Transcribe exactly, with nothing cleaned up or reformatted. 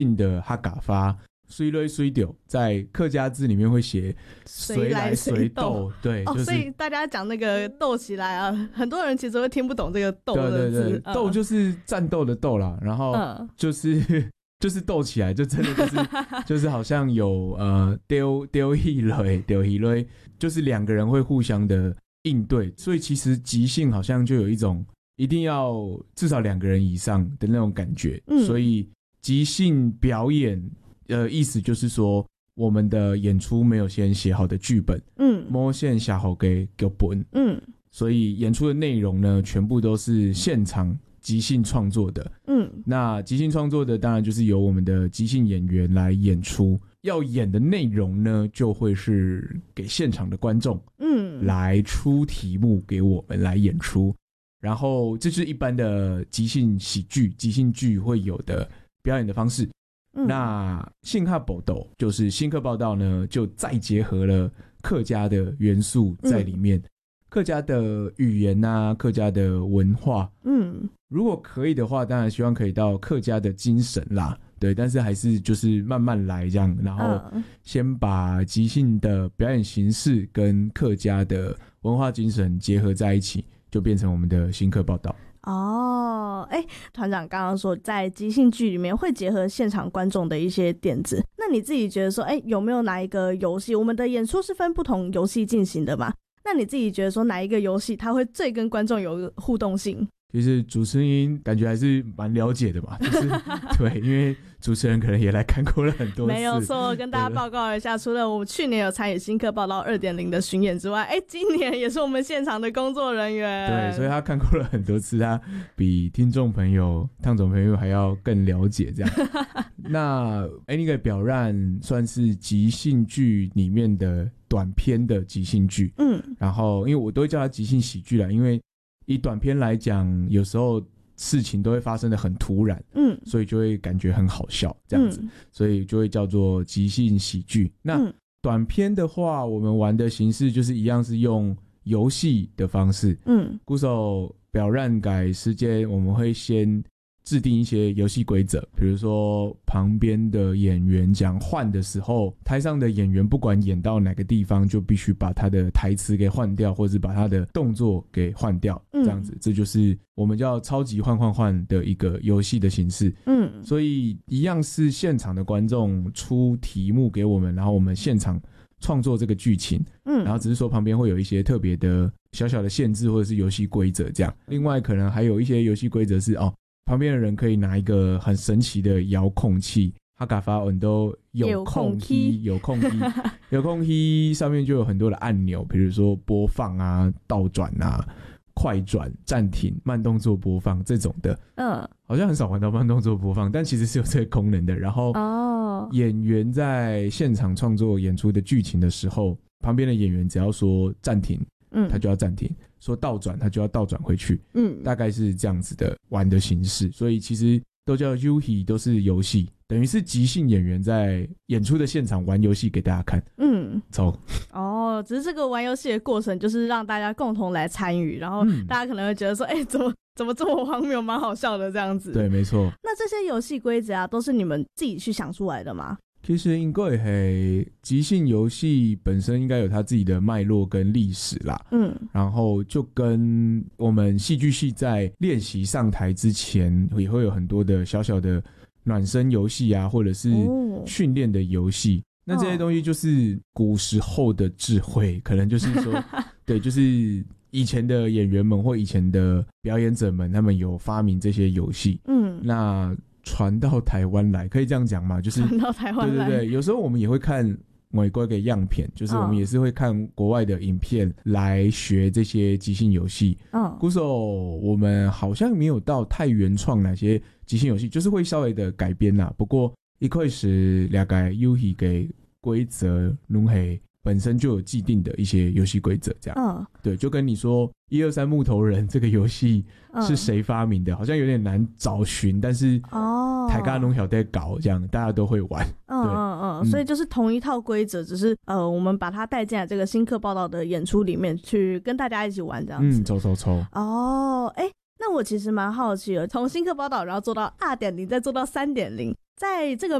印的哈嘎发虽来虽丢，在客家字里面会写随来随斗，对， 哦， 就是所以大家讲那个斗起来啊，很多人其实会听不懂这个斗的字。 对对对， 嗯、 斗就是战斗的斗啦，然后就是、嗯、就是斗起来，就真的就是就是好像有呃丢丢一雷丢一雷，就是两个人会互相的应对，所以其实即兴好像就有一种一定要至少两个人以上的那种感觉，嗯、所以即兴表演。呃，意思就是说，我们的演出没有先写好的剧本，嗯，没先写好给剧本，嗯，所以演出的内容呢，全部都是现场即兴创作的，嗯，那即兴创作的当然就是由我们的即兴演员来演出，要演的内容呢，就会是给现场的观众，嗯，来出题目给我们来演出，然后这是一般的即兴喜剧、即兴剧会有的表演的方式。嗯、那新客报道就是新客报道呢，就再结合了客家的元素在里面，嗯、客家的语言啊，客家的文化，嗯，如果可以的话，当然希望可以到客家的精神啦，对，但是还是就是慢慢来这样，然后先把即兴的表演形式跟客家的文化精神结合在一起，就变成我们的新客报道。 哦，哎，团长刚刚说在即兴剧里面会结合现场观众的一些点子，那你自己觉得说，哎，有没有哪一个游戏，我们的演出是分不同游戏进行的嘛？那你自己觉得说哪一个游戏它会最跟观众有互动性？ 其实主持人感觉还是蛮了解的嘛，就是对，因为主持人可能也来看过了很多次。 没有错，跟大家报告一下，除了我们去年有参与新客报道 二点零 的巡演之外，哎，今年也是我们现场的工作人员。 对，所以他看过了很多次，他比听众朋友、汤总朋友还要更了解这样。那哎，那个表让算是即兴剧里面的短篇的即兴剧，嗯，然后因为我都会叫它即兴喜剧啦，因为以短篇来讲，有时候事情都会发生的很突然，嗯，所以就会感觉很好笑这样子，嗯、所以就会叫做即兴喜剧。那、嗯、短篇的话，我们玩的形式就是一样是用游戏的方式，嗯，鼓手表让改时间，我们会先制定一些游戏规则，比如说旁边的演员讲换的时候，台上的演员不管演到哪个地方，就必须把他的台词给换掉，或者是把他的动作给换掉，这样子，嗯、这就是我们叫超级换换换的一个游戏的形式。嗯，所以一样是现场的观众出题目给我们，然后我们现场创作这个剧情，嗯，然后只是说旁边会有一些特别的小小的限制或者是游戏规则这样。另外可能还有一些游戏规则是哦。旁边的人可以拿一个很神奇的遥控器，哈嘎发文都有控器，有控器，有控器上面就有很多的按钮，比如说播放啊、倒转啊、快转、暂停、慢动作播放这种的。嗯，好像很少玩到慢动作播放，但其实是有这个功能的。然后，哦，演员在现场创作演出的剧情的时候，旁边的演员只要说暂停，嗯，他就要暂停。说倒转他就要倒转回去，嗯，大概是这样子的玩的形式，所以其实都叫 Yuhi， 都是游戏，等于是即兴演员在演出的现场玩游戏给大家看，嗯，走哦，只是这个玩游戏的过程就是让大家共同来参与，然后大家可能会觉得说，哎、欸，怎么怎么这么荒谬，蛮好笑的这样子， 对，没错。 那这些游戏规则啊，都是你们自己去想出来的吗？ 其实应该是即兴游戏本身应该有它自己的脉络跟历史啦，嗯，然后就跟我们戏剧系在练习上台之前也会有很多的小小的暖身游戏啊，或者是训练的游戏、哦、那这些东西就是古时候的智慧，可能就是说对，就是以前的演员们或以前的表演者们他们有发明这些游戏，嗯，那传到台湾来，可以这样讲吗？就是传到台湾来， 对对对，有时候我们也会看美国的样片，就是我们也是会看国外的影片来学这些即兴游戏。嗯，鼓手我们好像没有到太原创哪些即兴游戏，就是会稍微的改编啦。不过一开始大概游戏给规则拢系本身就有既定的一些游戏规则，这样，嗯，对，就跟你说一二三木头人这个游戏是谁发明的、嗯，好像有点难找寻，但是哦，台家农小在搞这样，大家都会玩， 嗯嗯嗯，所以就是同一套规则，只是呃，我们把它带进来这个新客报道的演出里面去跟大家一起玩这样子， 嗯，抽抽抽， 哦，哎、欸，那我其实蛮好奇的，从新客报道然后做到 二点零 再做到 三点零。 在这个